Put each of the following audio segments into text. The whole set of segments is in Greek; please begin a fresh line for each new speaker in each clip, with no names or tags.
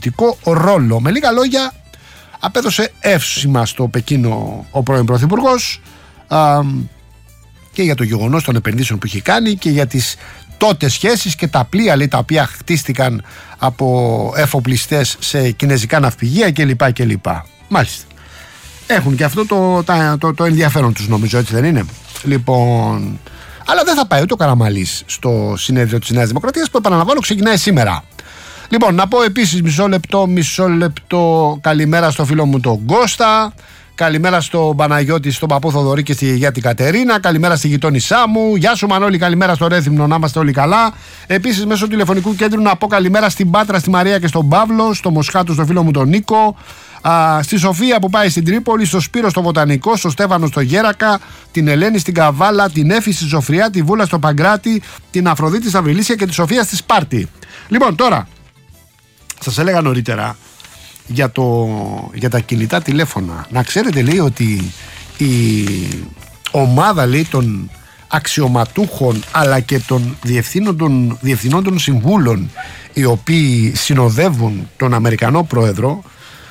γεωπολιτικό ρόλο. Με λίγα λόγια, απέδωσε εύσημα στο Πεκίνο ο πρώην Πρωθυπουργός και για το γεγονός των επενδύσεων που έχει κάνει και για τις τότε σχέσεις και τα πλοία, λέει, τα οποία χτίστηκαν από εφοπλιστές σε κινέζικα ναυπηγεία κλπ. Μάλιστα. Έχουν και αυτό το ενδιαφέρον τους, νομίζω, έτσι δεν είναι? Λοιπόν, αλλά δεν θα πάει ούτε ο Καραμανλής στο συνέδριο της Νέας Δημοκρατίας που, επαναλαμβάνω, ξεκινάει σήμερα. Λοιπόν, να πω επίσης μισό λεπτό καλημέρα στο φίλο μου τον Κώστα. Καλημέρα στον Παναγιώτη, στον παππού Θοδωρή και στη γιαγιά την Κατερίνα. Καλημέρα στη γειτόνισά μου. Γεια σου Μανώλη, καλημέρα στο Ρέθυμνο, να είμαστε όλοι καλά. Επίσης, μέσω τηλεφωνικού κέντρου να πω καλημέρα στην Πάτρα, στη Μαρία και στον Παύλο, στο Μοσχάτο, στο φίλο μου τον Νίκο. Στη Σοφία που πάει στην Τρίπολη, στο Σπύρο στο Βοτανικό, στο Στέφανο στο Γέρακα, την Ελένη στην Καβάλα, την Έφη στη Ζωφριά, τη Βούλα στο Παγκράτη, την Αφροδίτη στα Βρυλίσια και τη Σοφία στη Σπάρτη. Λοιπόν, τώρα, σας έλεγα νωρίτερα για τα κινητά τηλέφωνα. Να ξέρετε, λέει, ότι η ομάδα, λέει, των αξιωματούχων αλλά και των διευθυνόντων συμβούλων, οι οποίοι συνοδεύουν τον Αμερικανό πρόεδρο,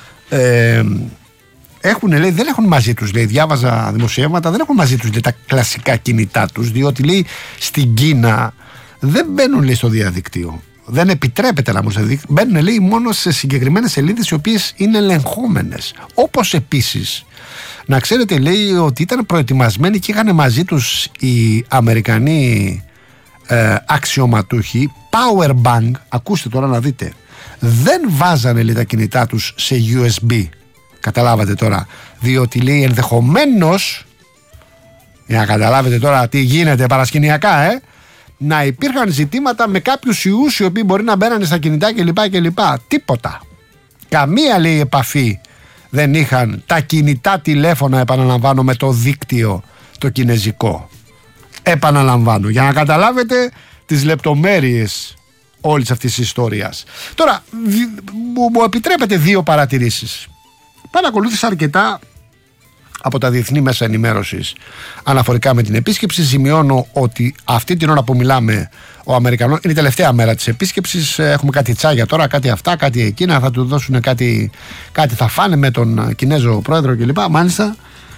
δεν έχουν μαζί τους, λέει, διάβαζα δημοσιεύματα, δεν έχουν μαζί τους, λέει, τα κλασικά κινητά τους, διότι, λέει, στην Κίνα δεν μπαίνουν, λέει, στο διαδίκτυο. Δεν επιτρέπεται να μπαίνουν, λέει, μόνο σε συγκεκριμένες σελίδες οι οποίες είναι ελεγχόμενες. Όπως επίσης, να ξέρετε, λέει, ότι ήταν προετοιμασμένοι και είχαν μαζί τους οι Αμερικανοί αξιωματούχοι power bank. Ακούστε τώρα να δείτε. Δεν βάζανε, λέει, τα κινητά τους σε USB. Καταλάβατε τώρα? Διότι, λέει, ενδεχομένως, για να καταλάβετε τώρα τι γίνεται παρασκηνιακά, να υπήρχαν ζητήματα με κάποιους ιούς οι οποίοι μπορεί να μπαίνανε στα κινητά κλπ. Τίποτα. Καμία, λέει, επαφή δεν είχαν τα κινητά τηλέφωνα, επαναλαμβάνω, με το δίκτυο το κινέζικο. Επαναλαμβάνω, για να καταλάβετε τις λεπτομέρειες όλης αυτής της ιστορίας. Τώρα, μου επιτρέπετε δύο παρατηρήσεις. Παρακολούθησα αρκετά από τα διεθνή μέσα ενημέρωσης αναφορικά με την επίσκεψη. Σημειώνω ότι αυτή την ώρα που μιλάμε, ο Αμερικανός, είναι η τελευταία μέρα της επίσκεψης. Έχουμε κάτι τσάγια τώρα, κάτι αυτά, κάτι εκείνα. Θα του δώσουν κάτι θα φάνε με τον Κινέζο πρόεδρο κλπ. Μάλιστα,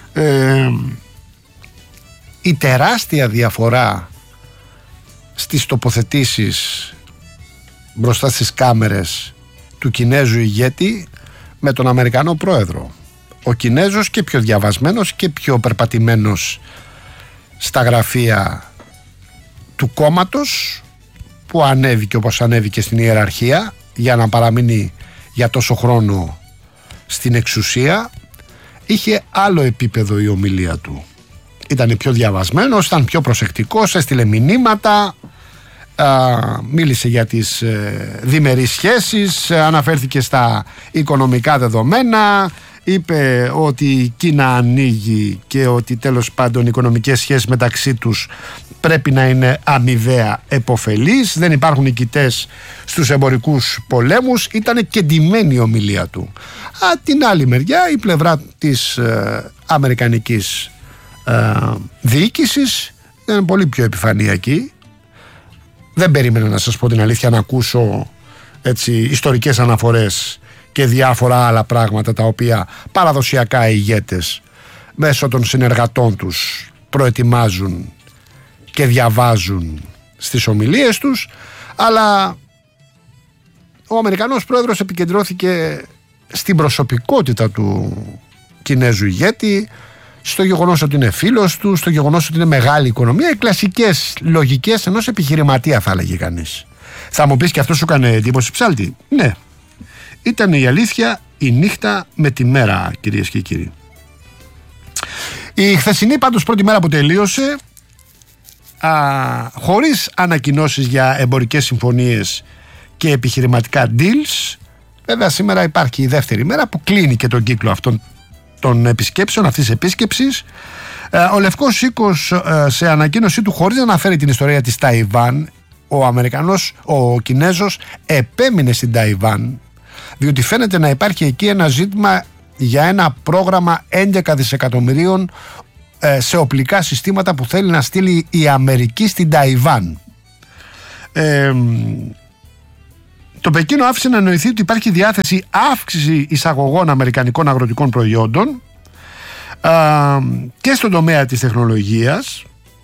η τεράστια διαφορά στις τοποθετήσεις μπροστά στις κάμερες του Κινέζου ηγέτη με τον Αμερικανό πρόεδρο. Ο Κινέζος και πιο διαβασμένος και πιο περπατημένος στα γραφεία του κόμματος, που ανέβηκε όπως ανέβηκε στην ιεραρχία για να παραμείνει για τόσο χρόνο στην εξουσία. Είχε άλλο επίπεδο η ομιλία του. Ήταν πιο διαβασμένος, ήταν πιο προσεκτικός, έστειλε μηνύματα, μίλησε για τις διμερείς σχέσεις, αναφέρθηκε στα οικονομικά δεδομένα, είπε ότι η Κίνα ανοίγει και ότι τέλος πάντων οι οικονομικές σχέσεις μεταξύ τους πρέπει να είναι αμοιβαία επωφελείς, δεν υπάρχουν νικητές στους εμπορικούς πολέμους. Ήταν κεντυμένη η ομιλία του. Την άλλη μεριά, η πλευρά της αμερικανικής διοίκησης ήταν πολύ πιο επιφανειακή. Δεν περίμενα, να σας πω την αλήθεια, να ακούσω ιστορικές αναφορές και διάφορα άλλα πράγματα τα οποία παραδοσιακά οι ηγέτες μέσω των συνεργατών τους προετοιμάζουν και διαβάζουν στις ομιλίες τους. Αλλά ο Αμερικανός πρόεδρος επικεντρώθηκε στην προσωπικότητα του Κινέζου ηγέτη, στο γεγονός ότι είναι φίλος του, στο γεγονός ότι είναι μεγάλη οικονομία, οι κλασικές λογικές ενός επιχειρηματία, θα έλεγε κανείς. Θα μου πεις, και αυτό σου έκανε εντύπωση, ψάλτη? Ναι. Ήταν η αλήθεια η νύχτα με τη μέρα, κυρίες και κύριοι. Η χθεσινή πάντως πρώτη μέρα που τελείωσε, χωρίς ανακοινώσεις για εμπορικές συμφωνίες και επιχειρηματικά deals. Βέβαια σήμερα υπάρχει η δεύτερη μέρα που κλείνει και τον κύκλο αυτών των επισκέψεων, αυτής της επίσκεψης. Ο Λευκός Οίκος, σε ανακοίνωσή του, χωρίς να αναφέρει την ιστορία της Ταϊβάν, ο Κινέζος επέμεινε στην Ταϊβάν, διότι φαίνεται να υπάρχει εκεί ένα ζήτημα για ένα πρόγραμμα 11 δισεκατομμυρίων σε οπλικά συστήματα που θέλει να στείλει η Αμερική στην Ταϊβάν. Το Πεκίνο άφησε να εννοηθεί ότι υπάρχει διάθεση αύξηση εισαγωγών αμερικανικών αγροτικών προϊόντων και στον τομέα της τεχνολογίας.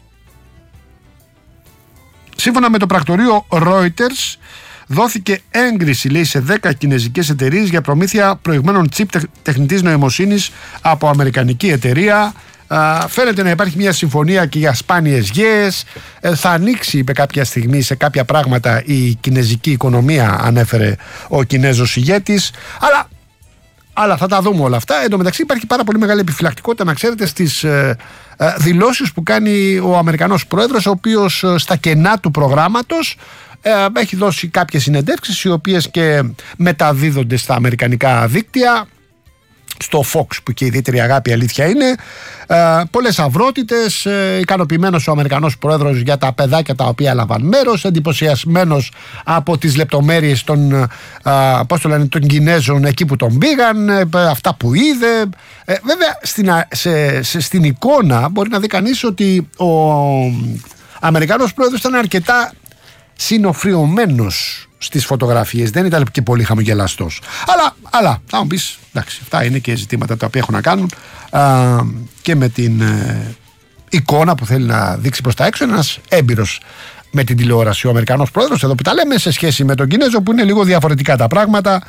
Σύμφωνα με το πρακτορείο Reuters, δόθηκε έγκριση, λέει, σε 10 κινεζικές εταιρείες για προμήθεια προηγμένων τσιπ τεχνητής νοημοσύνης από αμερικανική εταιρεία. Φαίνεται να υπάρχει μια συμφωνία και για σπάνιες γέες. Θα ανοίξει, είπε κάποια στιγμή, σε κάποια πράγματα η κινεζική οικονομία, ανέφερε ο Κινέζος ηγέτης. Αλλά θα τα δούμε όλα αυτά. Εν τω μεταξύ υπάρχει πάρα πολύ μεγάλη επιφυλακτικότητα, να ξέρετε, στις δηλώσεις που κάνει ο Αμερικανός πρόεδρος, ο οποίος στα κενά του προγράμματος έχει δώσει κάποιες συνεντεύξεις, οι οποίες και μεταδίδονται στα αμερικανικά δίκτυα, στο Fox, που και η ιδιαίτερη αγάπη αλήθεια είναι. Πολλές αυρότητες, ικανοποιημένος ο Αμερικανός πρόεδρος για τα παιδάκια τα οποία έλαβαν μέρος, εντυπωσιασμένος από τις λεπτομέρειες των Κινέζων εκεί που τον πήγαν, αυτά που είδε. Βέβαια στην εικόνα μπορεί να δει κανείς ότι ο Αμερικανός πρόεδρος ήταν αρκετά συνοφριωμένος στις φωτογραφίες, δεν ήταν και πολύ χαμογελαστός. Αλλά θα μου πεις, εντάξει, αυτά είναι και ζητήματα τα οποία έχουν να κάνουν και με την εικόνα που θέλει να δείξει προς τα έξω ένας έμπειρος με την τηλεόραση ο Αμερικανός πρόεδρος. Εδώ που τα λέμε, σε σχέση με τον Κινέζο, που είναι λίγο διαφορετικά τα πράγματα.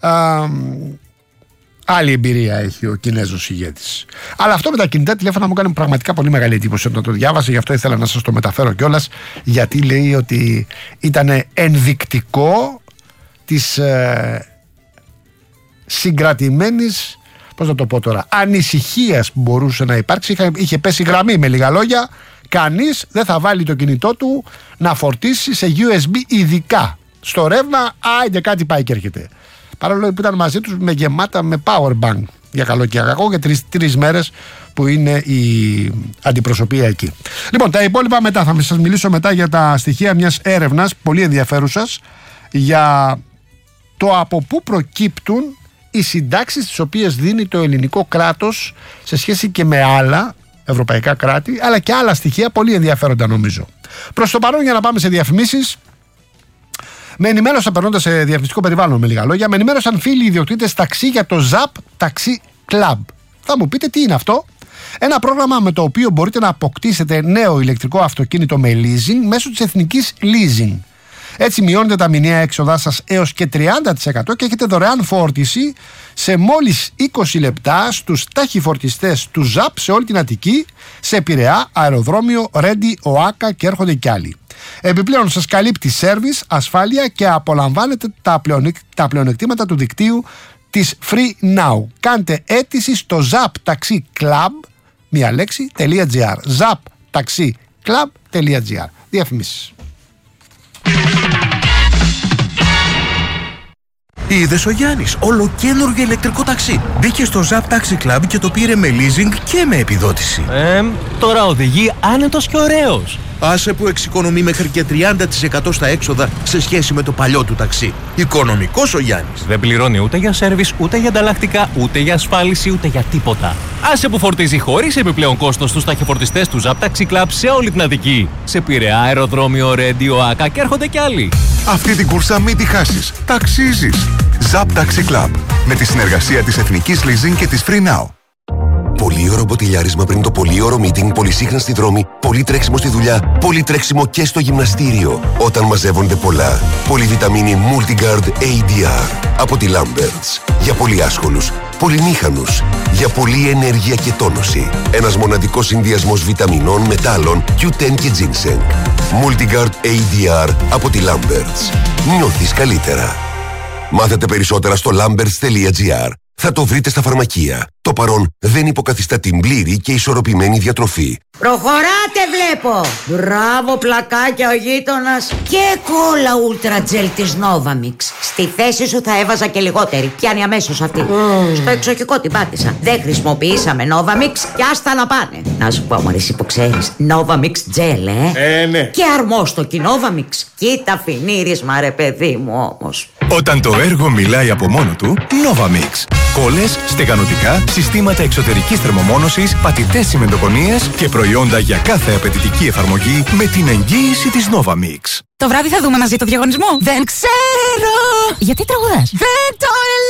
Άλλη εμπειρία έχει ο Κινέζος ηγέτης. Αλλά αυτό με τα κινητά τηλέφωνα μου κάνει πραγματικά πολύ μεγάλη εντύπωση όταν το διάβασα, γι' αυτό ήθελα να σας το μεταφέρω κιόλας, γιατί λέει ότι ήταν ενδεικτικό της συγκρατημένης, πώς να το πω τώρα, ανησυχίας που μπορούσε να υπάρξει. Είχε πέσει γραμμή, με λίγα λόγια, κανείς δεν θα βάλει το κινητό του να φορτίσει σε USB ειδικά. Στο ρεύμα, άιντε κάτι πάει και έρχεται. Παρόλο που ήταν μαζί τους με γεμάτα με power bank, για καλό και κακό, για τρεις μέρες που είναι η αντιπροσωπεία εκεί. Λοιπόν, τα υπόλοιπα μετά. Θα σας μιλήσω μετά για τα στοιχεία μιας έρευνας πολύ ενδιαφέρουσας για το από πού προκύπτουν οι συντάξεις τις οποίες δίνει το ελληνικό κράτος σε σχέση και με άλλα ευρωπαϊκά κράτη, αλλά και άλλα στοιχεία πολύ ενδιαφέροντα νομίζω. Προς το παρόν, για να πάμε σε διαφημίσεις, με ενημέρωσαν, περνώντας σε διαφημιστικό περιβάλλον με λίγα λόγια, με ενημέρωσαν φίλοι ιδιοκτήτες ταξί για το ZAP Taxi Club. Θα μου πείτε τι είναι αυτό? Ένα πρόγραμμα με το οποίο μπορείτε να αποκτήσετε νέο ηλεκτρικό αυτοκίνητο με leasing μέσω της εθνικής leasing. Έτσι μειώνετε τα μηνιαία έξοδά σας έως και 30% και έχετε δωρεάν φόρτιση σε μόλις 20 λεπτά στους ταχυφορτιστές του ZAP σε όλη την Αττική, σε Πειραιά, Αεροδρόμιο, Ρέντι, ΟΑΚΑ και έρχονται κι άλλοι. Επιπλέον σας καλύπτει σέρβις, ασφάλεια και απολαμβάνετε τα πλεονεκτήματα του δικτύου της Free Now. Κάντε αίτηση στο ZAP Taxi Club, μία λέξη, .gr. ZAP Taxi Club.gr. Διαφημίσεις.
Είδες ο Γιάννης, ολοκαίνουργιο ηλεκτρικό ταξί. Μπήκε στο ZAP Taxi Club και το πήρε με leasing και με επιδότηση.
Τώρα οδηγεί άνετος και ωραίος.
Άσε που εξοικονομεί μέχρι και 30% στα έξοδα σε σχέση με το παλιό του ταξί. Οικονομικός ο Γιάννης.
Δεν πληρώνει ούτε για σέρβις, ούτε για ανταλλακτικά, ούτε για ασφάλιση, ούτε για τίποτα. Άσε που φορτίζει χωρίς επιπλέον κόστος στους ταχυφορτιστές του ZAP Taxi Club σε όλη την Αττική. Σε Πειραιά, Αεροδρόμιο, Ρέντι, ΟΑΚΑ και έρχονται κι άλλοι.
Αυτή την κούρσα μην τη χάσεις. Ταξίζεις. ZAP Taxi Club. Με τη συνεργασία της Εθνικής Leasing και της Free Now.
Πολύωρο μποτιλιάρισμα πριν το πολύωρο meeting, πολυσύχναστη δρόμη, πολύ τρέξιμο στη δουλειά, πολύ τρέξιμο και στο γυμναστήριο. Όταν μαζεύονται πολλά. Πολυβιταμίνη Multigard ADR από τη Lamberts. Για πολύ άσχολους, πολυμήχανους, για πολλή ενέργεια και τόνωση. Ένας μοναδικός συνδυασμός βιταμινών, μετάλλων, Q10 και ginseng. Multigard ADR από τη Lamberts. Νιώθεις καλύτερα. Μάθετε περισσότερα στο lamberts.gr. Θα το βρείτε στα φαρμακεία. Το παρόν δεν υποκαθιστά την πλήρη και ισορροπημένη διατροφή.
Προχωράτε βλέπω! Μπράβο πλακάκια ο γείτονας. Και κόλλα Ultra Gel της Novamix. Στη θέση σου θα έβαζα και λιγότερη. Πιάνει αμέσως αυτή. Στο εξοχικό την πάτησα. Δεν χρησιμοποιήσαμε Novamix και άστα να πάνε. Να σου πω μωρή, εσύ που ξέρεις, Novamix Gel,
Ναι.
Και αρμόστοκι Novamix. Κοίτα φινίρισμα ρε παιδί μου όμως.
Όταν το έργο μιλάει από μόνο του, Novamix.
Κόλλες, στεγανοτικά, συστήματα εξωτερικής θερμομόνωσης, πατητές τσιμεντοκονίες και προϊόντα για κάθε απαιτητική εφαρμογή με την εγγύηση της Novamix.
Το βράδυ θα δούμε μαζί το διαγωνισμό. Δεν ξέρω! Γιατί τραγουδάς? Δεν το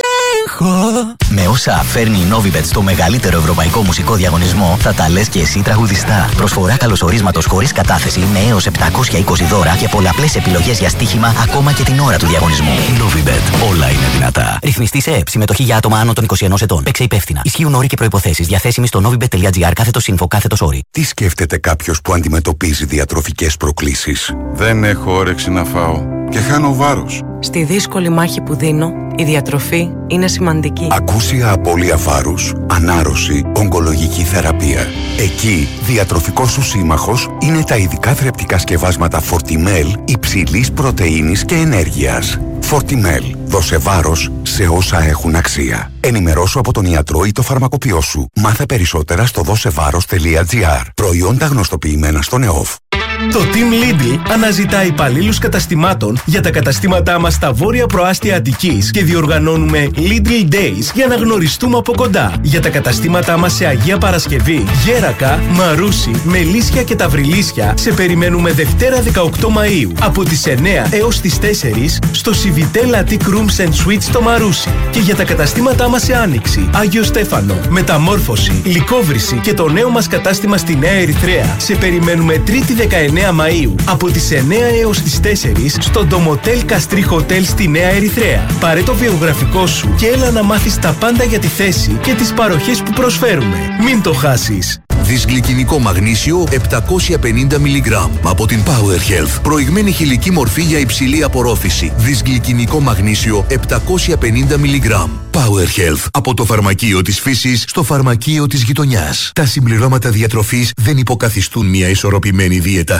ελέγχω!
Με όσα φέρνει η Novibet στο μεγαλύτερο ευρωπαϊκό μουσικό διαγωνισμό, θα τα λες και εσύ τραγουδιστά. Προσφορά καλωσορίσματος χωρίς κατάθεση με έως 720 δώρα και πολλαπλές επιλογές για στοίχημα ακόμα και την ώρα του διαγωνισμού. Novibet. Όλα είναι δυνατά. Ρυθμιστή σε ΕΕΠ. Συμμετοχή για άτομα άνω των 21 ετών. Παίξε υπεύθυνα. Ισχύουν όροι και προϋποθέσεις. Διαθέσιμοι στο novibet.gr/info/όροι.
Τι σκέφτεται κάποιος που αντιμετωπίζει διατροφικές προκλήσεις?
Δεν έχω όρεξη να φάω και χάνω βάρος.
Στη δύσκολη μάχη που δίνω, η διατροφή είναι σημαντική.
Ακούσια απώλεια βάρους, ανάρρωση, ογκολογική θεραπεία. Εκεί, διατροφικός σου σύμμαχος είναι τα ειδικά θρεπτικά σκευάσματα Fortimel υψηλής πρωτεΐνης και ενέργειας. Fortimel. Δώσε βάρος σε όσα έχουν αξία. Ενημερώσου από τον ιατρό ή το φαρμακοποιό σου. Μάθε περισσότερα στο δώσεβάρος.gr. Προϊόντα γνωστοποιημένα στον ΕΟΦ.
Το Team Lidl αναζητά υπαλλήλους καταστημάτων για τα καταστήματά μας στα βόρεια προάστια Αττικής και διοργανώνουμε Lidl Days για να γνωριστούμε από κοντά. Για τα καταστήματά μας σε Αγία Παρασκευή, Γέρακα, Μαρούσι, Μελίσια και Ταυριλίσια σε περιμένουμε Δευτέρα 18 Μαΐου από τις 9 έως τις 4 στο Civitel Attic Rooms and Suites στο Μαρούσι. Και για τα καταστήματά μας σε Άνοιξη, Άγιο Στέφανο, Μεταμόρφωση, Λυκόβρηση και το νέο μας κατάστημα στη Νέα Ερυθρέα σε περιμένουμε Τρίτη 19 Μαΐου από τις 9 έως τις 4 στο Ντομοτέλ Καστρί Χοτέλ στη Νέα Ερυθρέα. Πάρε το βιογραφικό σου και έλα να μάθεις τα πάντα για τη θέση και τις παροχές που προσφέρουμε. Μην το χάσεις.
Δυσγλυκινικό μαγνήσιο 750 mg από την Power Health. Προηγμένη χηλική μορφή για υψηλή απορρόφηση. Δυσγλυκινικό μαγνήσιο 750 mg. Power Health. Από το φαρμακείο της φύσης στο φαρμακείο της γειτονιάς. Τα συμπληρώματα διατροφής δεν υποκαθιστούν μια ισορροπημένη δίαιτα.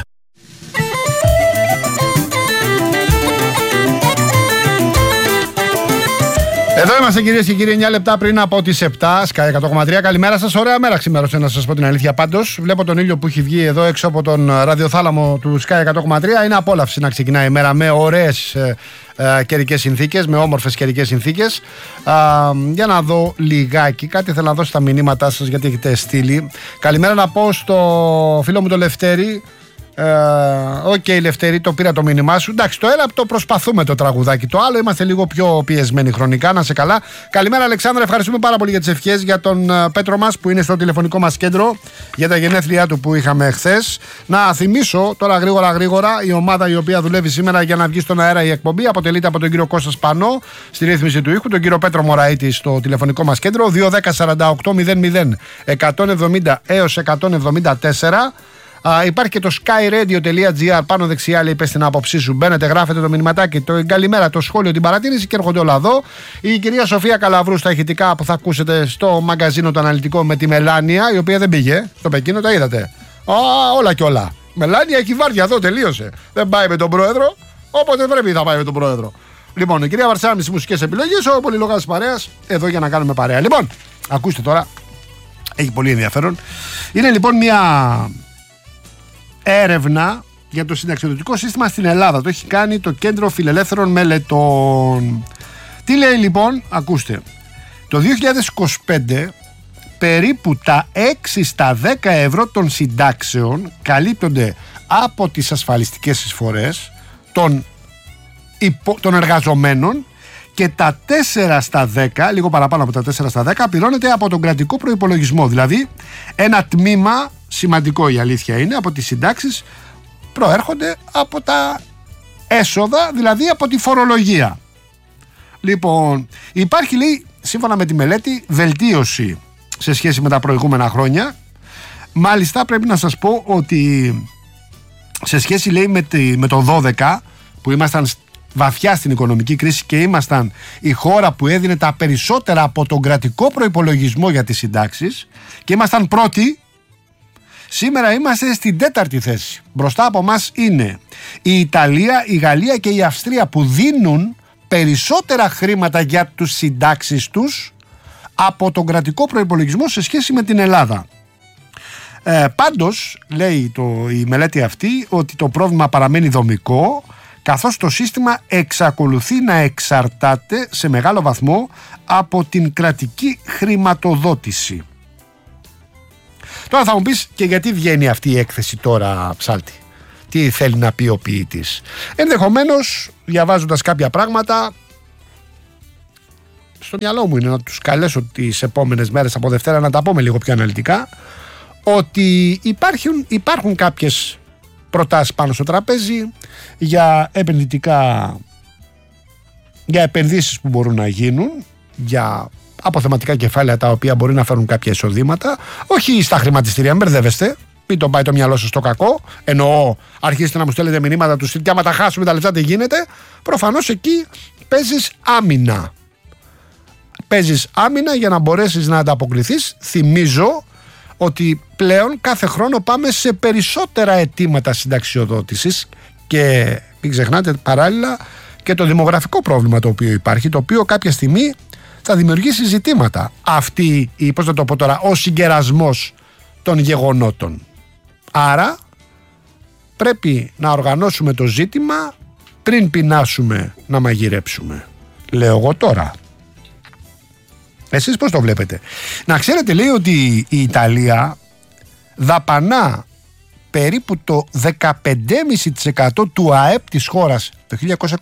Εδώ είμαστε κυρίες και κύριοι, 9 λεπτά πριν από τις 7, Sky 100,3. Καλημέρα σας, ωραία μέρα ξημέρωσε να σας πω την αλήθεια. Πάντως, βλέπω τον ήλιο που έχει βγει εδώ έξω από τον ραδιοθάλαμο του Sky 100,3. Είναι απόλαυση να ξεκινάει η μέρα με ωραίες καιρικές συνθήκες, με όμορφες καιρικές συνθήκες. Για να δω λιγάκι, κάτι θέλω να δώσω στα μηνύματά σας γιατί έχετε στείλει. Καλημέρα να πω στο φίλο μου το Λευτέρη. Οκ, Λευτέρη, το πήρα το μήνυμά σου. Εντάξει, το ένα το προσπαθούμε το τραγουδάκι. Το άλλο είμαστε λίγο πιο πιεσμένοι χρονικά. Να σε καλά. Καλημέρα, Αλεξάνδρα. Ευχαριστούμε πάρα πολύ για τις ευχές για τον Πέτρο μας που είναι στο τηλεφωνικό μας κέντρο για τα γενέθλιά του που είχαμε χθες. Να θυμίσω τώρα γρήγορα η ομάδα η οποία δουλεύει σήμερα για να βγει στον αέρα η εκπομπή αποτελείται από τον κύριο Κώστα Σπανό στη ρύθμιση του ήχου, τον κύριο Πέτρο Μωραήτη στο τηλεφωνικό μας κέντρο 210-48-00 170 έως 174. Υπάρχει και το skyradio.gr πάνω δεξιά, λέει πες την άποψή σου. Μπαίνετε, γράφετε το μηνυματάκι, το καλημέρα, το σχόλιο, την παρατήρηση και έρχονται όλα εδώ. Η κυρία Σοφία Καλαβρού στα ηχητικά που θα ακούσετε στο μαγκαζίνο το αναλυτικό με τη Μελάνια, η οποία δεν πήγε στο Πεκίνο, τα είδατε. Όλα και όλα. Μελάνια έχει βάρδια εδώ, τελείωσε. Δεν πάει με τον πρόεδρο, όποτε πρέπει θα πάει με τον πρόεδρο. Λοιπόν, η κυρία Βαρσάμι στις μουσικές επιλογές, ο πολυλογάς παρέας, εδώ για να κάνουμε παρέα. Λοιπόν, ακούστε τώρα, έχει πολύ ενδιαφέρον. Είναι λοιπόν μια έρευνα για το συνταξιοδοτικό σύστημα στην Ελλάδα. Το έχει κάνει το Κέντρο Φιλελεύθερων Μελετών. Τι λέει λοιπόν, ακούστε. Το 2025 περίπου τα 6 στα 10 ευρώ των συντάξεων καλύπτονται από τις ασφαλιστικές εισφορές των εργαζομένων και τα 4 στα 10, λίγο παραπάνω από τα 4 στα 10, πληρώνεται από τον κρατικό προϋπολογισμό. Δηλαδή, ένα τμήμα σημαντικό, η αλήθεια είναι, από τις συντάξεις προέρχονται από τα έσοδα, δηλαδή από τη φορολογία. Λοιπόν, υπάρχει, λέει, σύμφωνα με τη μελέτη, βελτίωση σε σχέση με τα προηγούμενα χρόνια. Μάλιστα, πρέπει να σας πω ότι σε σχέση, λέει, με το 12, που ήμασταν βαθιά στην οικονομική κρίση και ήμασταν η χώρα που έδινε τα περισσότερα από τον κρατικό προϋπολογισμό για τις συντάξεις και ήμασταν πρώτοι, σήμερα είμαστε στην 4η θέση. Μπροστά από μας είναι η Ιταλία, η Γαλλία και η Αυστρία που δίνουν περισσότερα χρήματα για τους συντάξεις τους από τον κρατικό προϋπολογισμό σε σχέση με την Ελλάδα. Πάντως, λέει η μελέτη αυτή, ότι το πρόβλημα παραμένει δομικό, καθώς το σύστημα εξακολουθεί να εξαρτάται σε μεγάλο βαθμό από την κρατική χρηματοδότηση. Τώρα θα μου πεις, και γιατί βγαίνει αυτή η έκθεση τώρα, Ψάλτη? Τι θέλει να πει ο ποιητής? Ενδεχομένως, διαβάζοντας κάποια πράγματα, στο μυαλό μου είναι να τους καλέσω τις επόμενες μέρες από Δευτέρα να τα πούμε λίγο πιο αναλυτικά, ότι υπάρχουν κάποιες προτάσεις πάνω στο τραπέζι για επενδύσεις που μπορούν να γίνουν, για αποθεματικά κεφάλαια τα οποία μπορεί να φέρουν κάποια εισοδήματα, όχι στα χρηματιστήρια, μην μπερδεύεστε, μην το πάει το μυαλό σας στο κακό, εννοώ αρχίστε να μου στέλνετε μηνύματα του στυλ και άμα τα χάσουμε τα λεφτά τι γίνεται. Προφανώς εκεί παίζεις άμυνα. Παίζεις άμυνα για να μπορέσεις να ανταποκριθείς. Θυμίζω ότι πλέον κάθε χρόνο πάμε σε περισσότερα αιτήματα συνταξιοδότησης και μην ξεχνάτε παράλληλα και το δημογραφικό πρόβλημα το οποίο υπάρχει, το οποίο κάποια στιγμή θα δημιουργήσει ζητήματα. Αυτή, πώς θα το πω τώρα, ο συγκερασμός των γεγονότων. Άρα πρέπει να οργανώσουμε το ζήτημα πριν πεινάσουμε να μαγειρέψουμε. Λέω εγώ τώρα. Εσείς πώς το βλέπετε? Να ξέρετε, λέει ότι η Ιταλία δαπανά περίπου το 15,5% του ΑΕΠ της χώρας το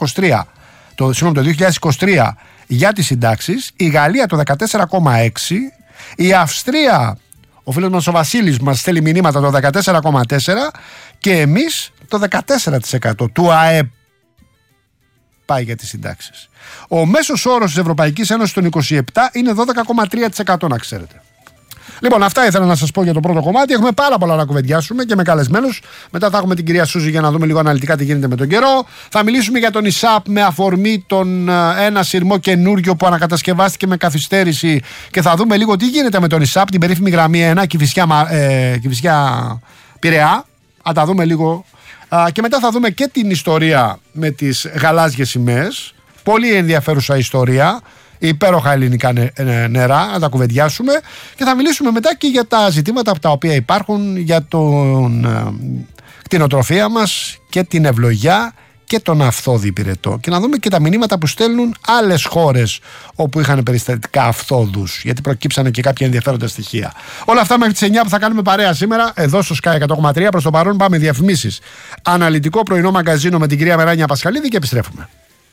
2023 για τις συντάξεις, η Γαλλία το 14,6%, η Αυστρία, ο φίλος μας ο Βασίλης μας στέλνει μηνύματα, το 14,4% και εμείς το 14% του ΑΕΠ πάει για τις συντάξεις. Ο μέσος όρος της Ευρωπαϊκής Ένωσης των 27 είναι 12,3%, να ξέρετε. Λοιπόν, αυτά ήθελα να σας πω για το πρώτο κομμάτι. Έχουμε πάρα πολλά να κουβεντιάσουμε και με καλεσμένους. Μετά θα έχουμε την κυρία Σούζη για να δούμε λίγο αναλυτικά τι γίνεται με τον καιρό. Θα μιλήσουμε για τον ΙΣΑΠ με αφορμή ένα σειρμό καινούριο που ανακατασκευάστηκε με καθυστέρηση και θα δούμε λίγο τι γίνεται με τον ΙΣΑΠ, την περίφημη γραμμή 1, Κηφισιά Πειραιά. Θα τα δούμε λίγο. Και μετά θα δούμε και την ιστορία με τις γαλάζιες σημαίες. Πολύ ενδιαφέρουσα ιστορία. Υπέροχα ελληνικά νερά, να τα κουβεντιάσουμε και θα μιλήσουμε μετά και για τα ζητήματα τα οποία υπάρχουν για την κτηνοτροφία μας και την ευλογιά και τον αυθόδη πυρετό και να δούμε και τα μηνύματα που στέλνουν άλλες χώρες όπου είχαν περιστατικά αυθόδους, γιατί προκύψανε και κάποια ενδιαφέροντα στοιχεία. Όλα αυτά μέχρι τις 9 που θα κάνουμε παρέα σήμερα εδώ στο Sky 100,3. Προς το παρόν πάμε διαφημίσεις. Αναλυτικό πρωινό μαγκαζίνο με την κυρία Μεράνια Πασχαλίδη και επιστρέφουμε.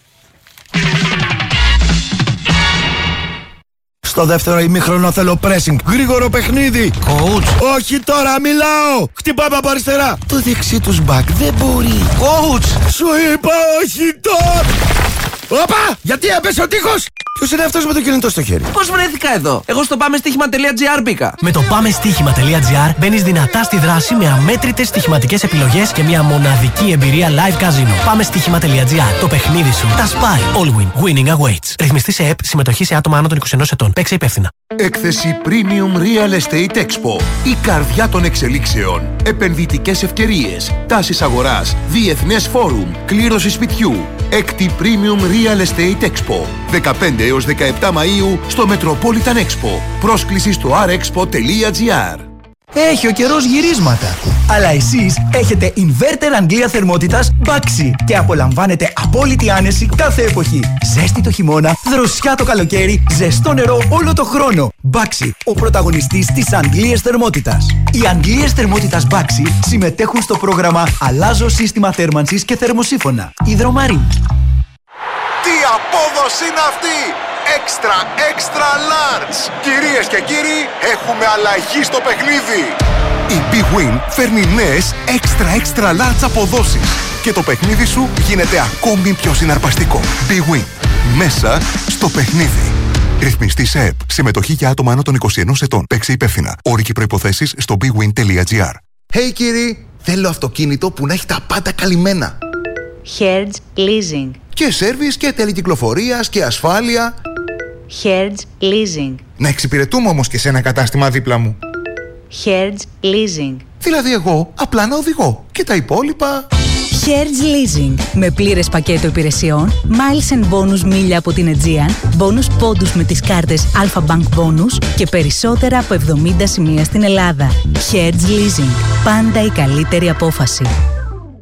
Στο δεύτερο ημίχρονο θέλω pressing. Γρήγορο παιχνίδι.
Coach.
Όχι τώρα, μιλάω. Χτυπάμε από αριστερά.
Το δεξί τους back δεν μπορεί.
Coach. Σου είπα όχι τώρα. Όπα! Γιατί έπεσε ο τείχος! Ποιος είναι αυτός με το κινητό στο χέρι?
Πώς βρέθηκα εδώ? Εγώ στο πάμεστοίχημα.gr μπήκα.
Με το πάμεστοίχημα.gr μπαίνεις δυνατά στη δράση με αμέτρητες στοιχηματικές επιλογές και μια μοναδική εμπειρία live casino. Πάμεστοίχημα.gr. Το παιχνίδι σου. Τα spy. All win. Winning awaits. Ρυθμιστή σε ΕΠ. Συμμετοχή σε άτομα άνω των 21 ετών. Παίξε υπεύθυνα.
Έκθεση Premium Real Estate Expo. Η καρδιά των εξελίξεων. Επενδυτικές ευκαιρίες. Τάσεις αγοράς. Διεθνές φόρουμ. Κλήρωση σπιτιού. Έκτη Premium Real Estate Expo. 15 έως 17 Μαΐου στο Metropolitan Expo. Πρόσκληση στο rexpo.gr.
Έχει ο καιρός γυρίσματα. Αλλά εσείς έχετε inverter Αγγλία θερμότητας Baxi και απολαμβάνετε απόλυτη άνεση κάθε εποχή. Ζέστη το χειμώνα, δροσιά το καλοκαίρι, ζεστό νερό όλο το χρόνο. Baxi, ο πρωταγωνιστής της Αγγλίας θερμότητας. Οι Αγγλίες θερμότητας Baxi συμμετέχουν στο πρόγραμμα Αλλάζω σύστημα θέρμανσης και θερμοσύφωνα. Υδρομαρή.
Τι απόδοση είναι αυτή! Extra large! Κυρίες και κύριοι, έχουμε αλλαγή στο παιχνίδι! Η Big Win φέρνει νέες extra large αποδόσεις και το παιχνίδι σου γίνεται ακόμη πιο συναρπαστικό. Big Win. Μέσα στο παιχνίδι. Ρυθμιστή σε ΕΠ. Συμμετοχή για άτομα άνω των 21 ετών. Παίξε υπεύθυνα. Όροι και προϋποθέσεις στο bigwin.gr.
Hey κύριοι, θέλω αυτοκίνητο που να έχει τα πάντα καλυμμένα.
Hertz Leasing.
Και σέρβις και τέλη κυκλοφορίας και ασφάλεια.
Hertz Leasing.
Να εξυπηρετούμε όμως και σε ένα κατάστημα δίπλα μου.
Hertz Leasing.
Δηλαδή εγώ απλά να οδηγώ και τα υπόλοιπα...
Hertz Leasing. Με πλήρες πακέτο υπηρεσιών, miles and bonus μίλια από την Aegean, bonus πόντους με τις κάρτες Alpha Bank Bonus και περισσότερα από 70 σημεία στην Ελλάδα. Hertz Leasing. Πάντα η καλύτερη απόφαση.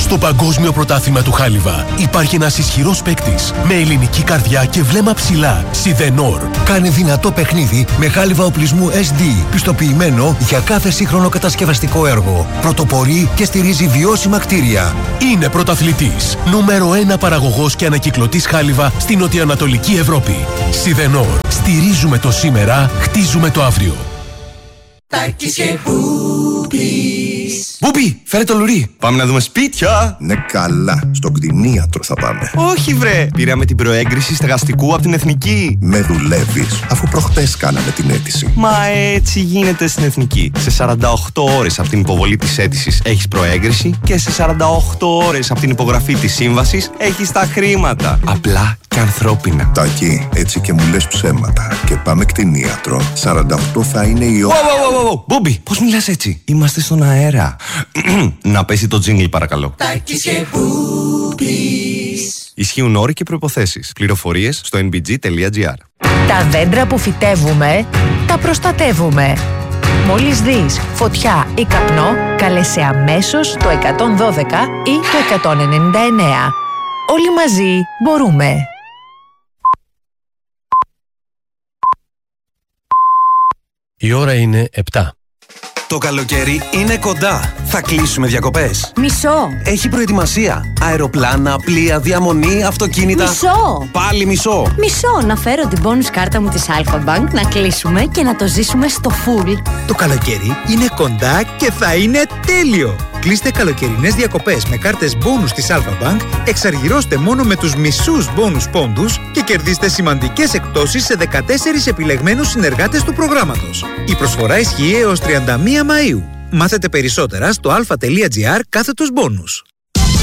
Στο Παγκόσμιο Πρωτάθλημα του Χάλιβα υπάρχει ένας ισχυρός παίκτης με ελληνική καρδιά και βλέμμα ψηλά. Σιδενόρ.
Κάνει δυνατό παιχνίδι με χάλιβα οπλισμού SD, πιστοποιημένο για κάθε σύγχρονο κατασκευαστικό έργο. Πρωτοπορεί και στηρίζει βιώσιμα κτίρια.
Είναι πρωταθλητής. Νούμερο 1 παραγωγός και ανακυκλωτής χάλιβα στην νοτιοανατολική Ευρώπη. Σιδενόρ. Στηρίζουμε το σήμερα, χτίζουμε το αύριο.
Τάκης και Μπούπης. Μπούπη, φέρε το λουρί.
Πάμε να δούμε σπίτια.
Ναι, καλά. Στο κτηνίατρο θα πάμε.
Όχι, βρε. Πήραμε την προέγκριση στεγαστικού από την Εθνική.
Με δουλεύεις, αφού προχτές κάναμε την αίτηση.
Μα έτσι γίνεται στην Εθνική. Σε 48 ώρες από την υποβολή της αίτησης έχεις προέγκριση και σε 48 ώρες από την υπογραφή της σύμβασης έχεις τα χρήματα. Απλά και ανθρώπινα.
Τάκη, έτσι και μου λες ψέματα. Και πάμε κτηνίατρο. 48 θα είναι η ώρα.
Μπόμπι, πώς μιλάς έτσι? Είμαστε στον αέρα. Να πέσει το τζίνγκλ, παρακαλώ.
Τάκης και Μπούπης.
Ισχύουν όροι και προϋποθέσεις. Πληροφορίες στο nbg.gr.
Τα δέντρα που φυτεύουμε, τα προστατεύουμε. Μόλις δεις φωτιά ή καπνό, καλέσαι αμέσως το 112 ή το 199. Όλοι μαζί μπορούμε.
Η ώρα είναι 7.
Το καλοκαίρι είναι κοντά. Θα κλείσουμε διακοπές.
Μισό.
Έχει προετοιμασία. Αεροπλάνα, πλοία, διαμονή, αυτοκίνητα.
Μισό.
Πάλι μισό.
Μισό. Να φέρω την bonus κάρτα μου της Alpha Bank, να κλείσουμε και να το ζήσουμε στο full.
Το καλοκαίρι είναι κοντά και θα είναι τέλειο. Κλείστε καλοκαιρινές διακοπές με κάρτες bonus της Alpha Bank, εξαργυρώστε μόνο με τους μισούς bonus πόντους και κερδίστε σημαντικές εκπτώσεις σε 14 επιλεγμένους συνεργάτες του προγράμματος. Η προσφορά ισχύει έως 31 Μαΐου. Μάθετε περισσότερα στο alpha.gr/bonus.